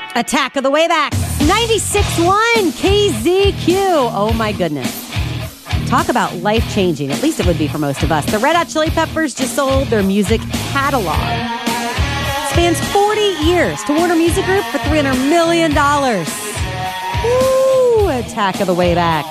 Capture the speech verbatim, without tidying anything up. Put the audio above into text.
Attack of the Way-Back. ninety-six point one K Z Q. Oh, my goodness. Talk about life-changing. At least it would be for most of us. The Red Hot Chili Peppers just sold their music catalog. Spans forty years to Warner Music Group for three hundred million dollars. Woo! Attack of the Way-Back.